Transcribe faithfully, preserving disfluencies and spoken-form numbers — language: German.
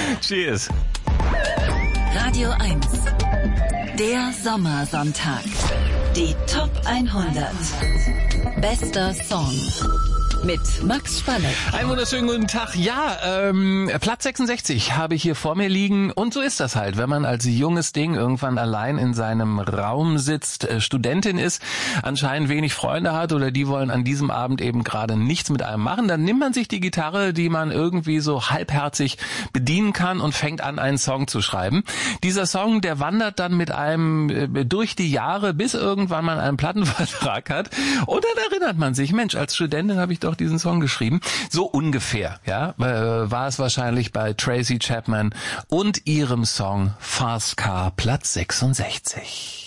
Cheers. Radio eins. Der Sommersonntag. Die Top hundert. Bester Song. Mit Max Spalleck. Einen wunderschönen guten Tag. Ja, ähm, Platz sechsundsechzig habe ich hier vor mir liegen. Und so ist das halt, wenn man als junges Ding irgendwann allein in seinem Raum sitzt, äh, Studentin ist, anscheinend wenig Freunde hat oder die wollen an diesem Abend eben gerade nichts mit einem machen, dann nimmt man sich die Gitarre, die man irgendwie so halbherzig bedienen kann und fängt an, einen Song zu schreiben. Dieser Song, der wandert dann mit einem äh, durch die Jahre, bis irgendwann man einen Plattenvertrag hat. Und dann erinnert man sich, Mensch, als Studentin habe ich doch diesen Song geschrieben. So ungefähr, ja, äh, war es wahrscheinlich bei Tracy Chapman und ihrem Song Fast Car, Platz sechsundsechzig.